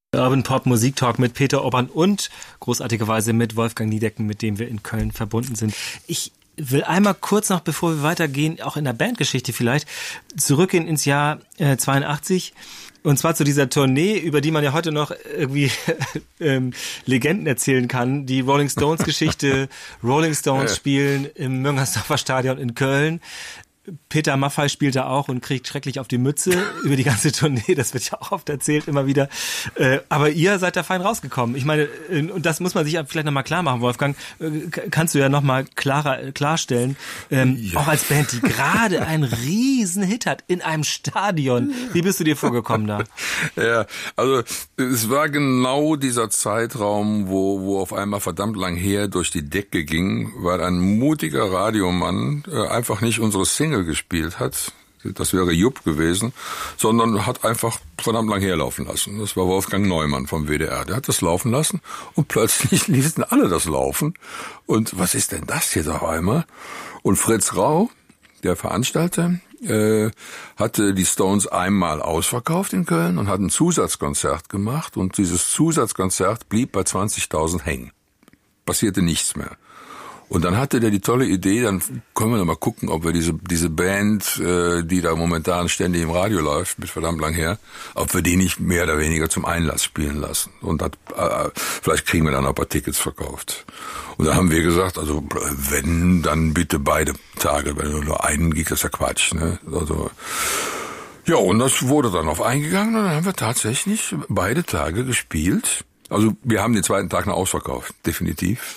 Urban Pop Musik Talk mit Peter Orban und großartigerweise mit Wolfgang Niedecken, mit dem wir in Köln verbunden sind. Ich will einmal kurz noch, bevor wir weitergehen, auch in der Bandgeschichte vielleicht, zurückgehen ins Jahr 82. Und zwar zu dieser Tournee, über die man ja heute noch irgendwie Legenden erzählen kann. Die Rolling Stones Geschichte, Rolling Stones spielen im Müngersdorfer Stadion in Köln. Peter Maffay spielt da auch und kriegt schrecklich auf die Mütze über die ganze Tournee. Das wird ja auch oft erzählt, immer wieder. Aber ihr seid da fein rausgekommen. Ich meine, und das muss man sich vielleicht nochmal klar machen, Wolfgang. Kannst du ja nochmal klarstellen. Auch als Band, die gerade einen riesen Hit hat in einem Stadion. Wie bist du dir vorgekommen da? Ja, also es war genau dieser Zeitraum, wo auf einmal verdammt lang her durch die Decke ging, weil ein mutiger Radiomann einfach nicht unsere Single gespielt hat, das wäre Jupp gewesen, sondern hat einfach verdammt lang herlaufen lassen. Das war Wolfgang Neumann vom WDR. Der hat das laufen lassen und plötzlich ließen alle das laufen. Und was ist denn das jetzt auf einmal? Und Fritz Rau, der Veranstalter, hatte die Stones einmal ausverkauft in Köln und hat ein Zusatzkonzert gemacht. Und dieses Zusatzkonzert blieb bei 20.000 hängen. Passierte nichts mehr. Und dann hatte der die tolle Idee, dann können wir noch mal gucken, ob wir diese Band, die da momentan ständig im Radio läuft, bis verdammt lang her, ob wir die nicht mehr oder weniger zum Einlass spielen lassen. Und vielleicht kriegen wir dann auch ein paar Tickets verkauft. Und da haben wir gesagt, also wenn, dann bitte beide Tage, wenn nur einen geht, das ist ja Quatsch, ne? Also ja, und das wurde dann auf eingegangen und dann haben wir tatsächlich beide Tage gespielt. Also wir haben den zweiten Tag noch ausverkauft, definitiv.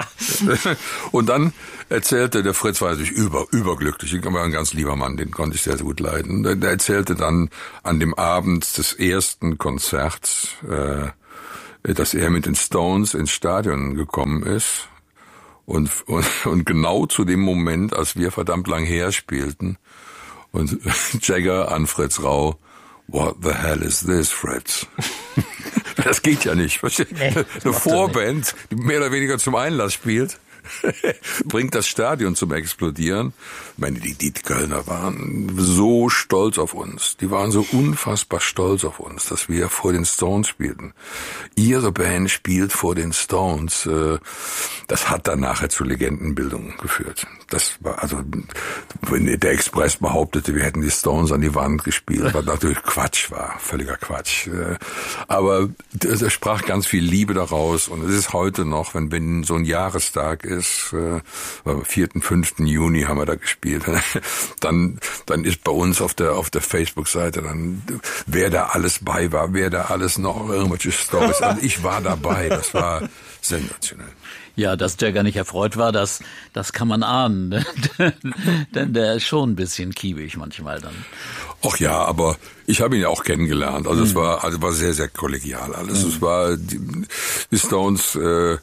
Und dann erzählte der Fritz, war sich überglücklich, ich war ein ganz lieber Mann, den konnte ich sehr, sehr gut leiden. Der erzählte dann an dem Abend des ersten Konzerts, dass er mit den Stones ins Stadion gekommen ist und genau zu dem Moment, als wir verdammt lang her spielten und Jagger an Fritz Rau: "What the hell is this, Fritz?" Das geht ja nicht. Eine Vorband, die mehr oder weniger zum Einlass spielt, bringt das Stadion zum Explodieren. Ich meine, die Kölner waren so stolz auf uns. Die waren so unfassbar stolz auf uns, dass wir vor den Stones spielten. Ihre Band spielt vor den Stones. Das hat dann nachher zu Legendenbildung geführt. Das war, also, wenn der Express behauptete, wir hätten die Stones an die Wand gespielt, was natürlich Quatsch war. Völliger Quatsch. Aber es sprach ganz viel Liebe daraus. Und es ist heute noch, wenn so ein Jahrestag ist, am 4., 5. Juni haben wir da gespielt, dann ist bei uns auf der Facebook-Seite dann, wer da alles bei war, wer da alles noch irgendwelche Storys. Also ich war dabei, das war sensationell. Ja, dass Jagger nicht erfreut war, das kann man ahnen, denn der ist schon ein bisschen kiebig manchmal dann. Ach ja, aber ich habe ihn ja auch kennengelernt. Also es war sehr, sehr kollegial alles. Es war die Stones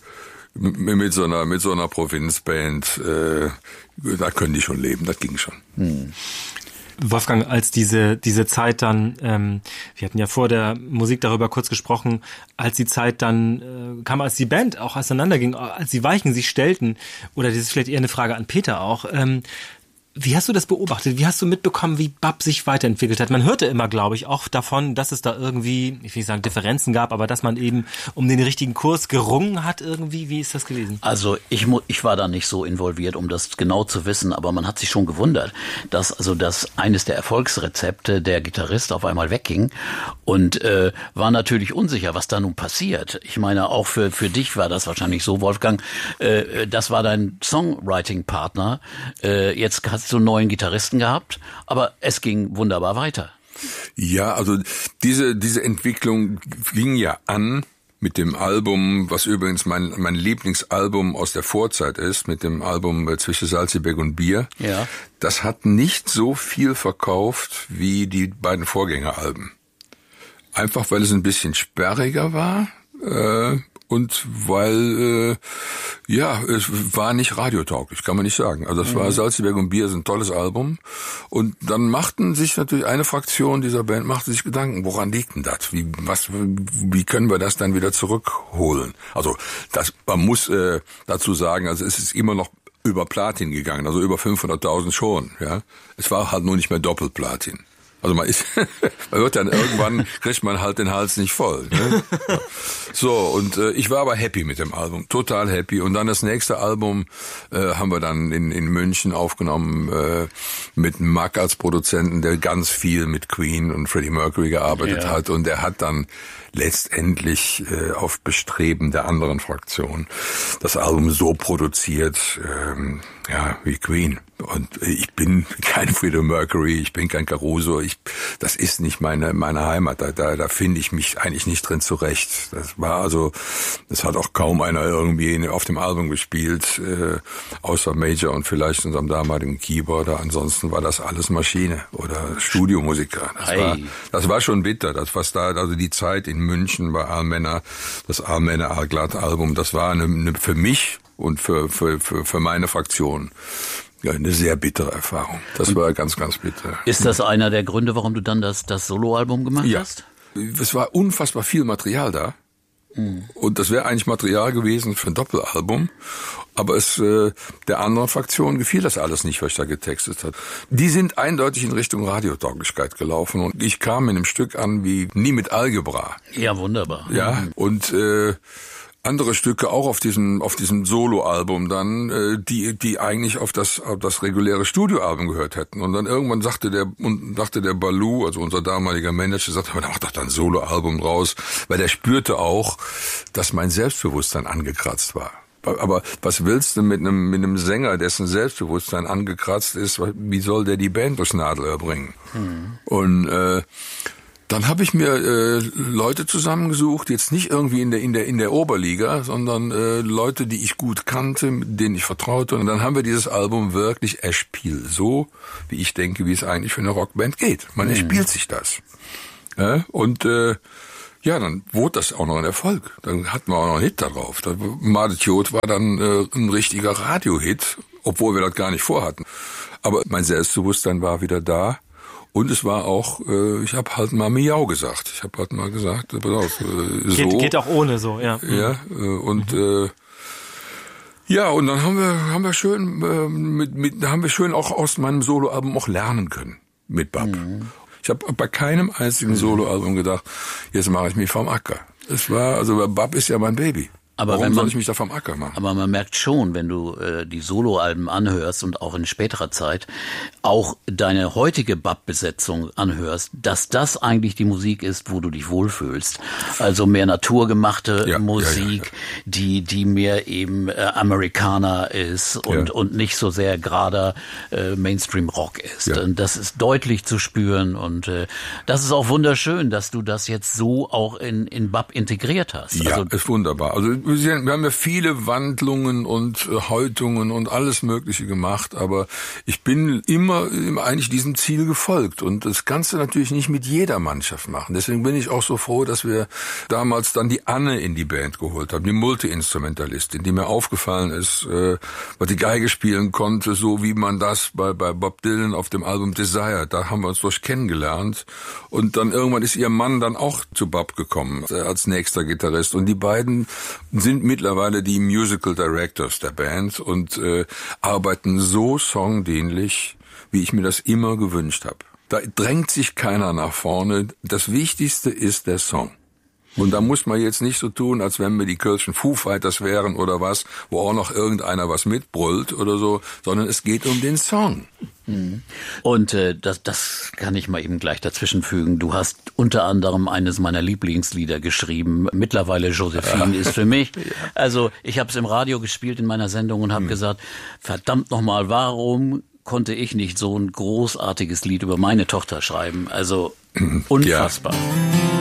mit so einer Provinzband, da können die schon leben, das ging schon. Wolfgang, als diese Zeit dann, wir hatten ja vor der Musik darüber kurz gesprochen, als die Zeit dann kam, als die Band auch auseinanderging, als die Weichen sich stellten, oder das ist vielleicht eher eine Frage an Peter auch, wie hast du das beobachtet? Wie hast du mitbekommen, wie Bab sich weiterentwickelt hat? Man hörte immer, glaube ich, auch davon, dass es da irgendwie, ich will nicht sagen Differenzen gab, aber dass man eben um den richtigen Kurs gerungen hat irgendwie. Wie ist das gewesen? Also ich war da nicht so involviert, um das genau zu wissen, aber man hat sich schon gewundert, dass eines der Erfolgsrezepte der Gitarrist auf einmal wegging und war natürlich unsicher, was da nun passiert. Ich meine, auch für dich war das wahrscheinlich so, Wolfgang, das war dein Songwriting-Partner, jetzt hast du einen neuen Gitarristen gehabt, aber es ging wunderbar weiter. Ja, also diese Entwicklung fing ja an mit dem Album, was übrigens mein Lieblingsalbum aus der Vorzeit ist, mit dem Album Zwischen Salzburg und Bier. Ja. Das hat nicht so viel verkauft wie die beiden Vorgängeralben. Einfach weil es ein bisschen sperriger war, und weil, es war nicht radiotauglich, kann man nicht sagen. Also das war Salzburg und Bier, ist ein tolles Album. Und dann machten sich natürlich eine Fraktion dieser Band, machte sich Gedanken, woran liegt denn das? Wie können wir das dann wieder zurückholen? Also man muss dazu sagen, also es ist immer noch über Platin gegangen, also über 500.000 schon, ja. Es war halt nur nicht mehr Doppelplatin. Also man wird dann irgendwann, kriegt man halt den Hals nicht voll. Ne? So, und ich war aber happy mit dem Album, total happy. Und dann das nächste Album haben wir dann in München aufgenommen mit Mack als Produzenten, der ganz viel mit Queen und Freddie Mercury gearbeitet hat. Und der hat dann letztendlich auf Bestreben der anderen Fraktion das Album so produziert, wie Queen. Und ich bin kein Freddie Mercury, ich bin kein Caruso, das ist nicht meine Heimat, da finde ich mich eigentlich nicht drin zurecht. Das hat auch kaum einer irgendwie auf dem Album gespielt, außer Major und vielleicht unserem damaligen Keyboarder. Ansonsten war das alles Maschine oder Studiomusiker. Das war schon bitter, also die Zeit in München bei Allmänner, das Allmänner Allglatt-Album, das war für mich und für meine Fraktion eine sehr bittere Erfahrung. Das war ganz, ganz bitter. Ist das einer der Gründe, warum du dann das Soloalbum gemacht hast? Es war unfassbar viel Material da. Und das wäre eigentlich Material gewesen für ein Doppelalbum. Aber der anderen Fraktion gefiel das alles nicht, was ich da getextet habe. Die sind eindeutig in Richtung Radiotauglichkeit gelaufen. Und ich kam in einem Stück an wie Nie mit Algebra. Ja, wunderbar. Ja, und andere Stücke auch auf diesem Soloalbum dann, die eigentlich auf das reguläre Studioalbum gehört hätten. Und dann irgendwann dachte der Baloo, also unser damaliger Manager, sagte, mach doch da ein Soloalbum draus, weil der spürte auch, dass mein Selbstbewusstsein angekratzt war. Aber was willst du mit einem Sänger, dessen Selbstbewusstsein angekratzt ist, wie soll der die Band durchs Nadelöhr bringen? Und dann habe ich mir Leute zusammengesucht, jetzt nicht irgendwie in der Oberliga, sondern Leute, die ich gut kannte, mit denen ich vertraute. Und dann haben wir dieses Album wirklich erspielt, so wie ich denke, wie es eigentlich für eine Rockband geht. Man erspielt sich das. Ja? Und dann wurde das auch noch ein Erfolg. Dann hatten wir auch noch einen Hit da drauf. Madetiot war dann ein richtiger Radiohit, obwohl wir das gar nicht vorhatten. Aber mein Selbstbewusstsein war wieder da. Und es war auch, ich habe halt mal Miau gesagt. Ich habe halt mal gesagt, pass auf, so. Geht auch ohne so, ja. Ja, und und dann haben wir schön auch aus meinem Soloalbum auch lernen können mit Bab. Ich habe bei keinem einzigen Soloalbum gedacht, jetzt mache ich mich vom Acker. Bab ist ja mein Baby. Aber warum soll ich mich da vom Acker machen? Aber man merkt schon, wenn du die Soloalben anhörst und auch in späterer Zeit auch deine heutige Bab-Besetzung anhörst, dass das eigentlich die Musik ist, wo du dich wohlfühlst. Also mehr naturgemachte Musik, die mehr eben Amerikaner ist und nicht so sehr gerader Mainstream-Rock ist. Ja. Und das ist deutlich zu spüren und das ist auch wunderschön, dass du das jetzt so auch in Bab integriert hast. Ja, ist wunderbar. Also wir haben ja viele Wandlungen und Häutungen und alles Mögliche gemacht, aber ich bin immer eigentlich diesem Ziel gefolgt und das kannst du natürlich nicht mit jeder Mannschaft machen. Deswegen bin ich auch so froh, dass wir damals dann die Anne in die Band geholt haben, die Multi-Instrumentalistin, die mir aufgefallen ist, weil die Geige spielen konnte, so wie man das bei Bob Dylan auf dem Album Desire, da haben wir uns durch kennengelernt und dann irgendwann ist ihr Mann dann auch zu Bob gekommen als nächster Gitarrist und die beiden sind mittlerweile die Musical Directors der Band und arbeiten so songdienlich, wie ich mir das immer gewünscht habe. Da drängt sich keiner nach vorne. Das Wichtigste ist der Song. Und da muss man jetzt nicht so tun, als wenn wir die Kölschen Foo Fighters wären oder was, wo auch noch irgendeiner was mitbrüllt oder so, sondern es geht um den Song. Und das kann ich mal eben gleich dazwischen fügen. Du hast unter anderem eines meiner Lieblingslieder geschrieben. Mittlerweile Josephine ist für mich. Also ich habe es im Radio gespielt in meiner Sendung und habe gesagt, verdammt nochmal, warum konnte ich nicht so ein großartiges Lied über meine Tochter schreiben? Also unfassbar. Ja.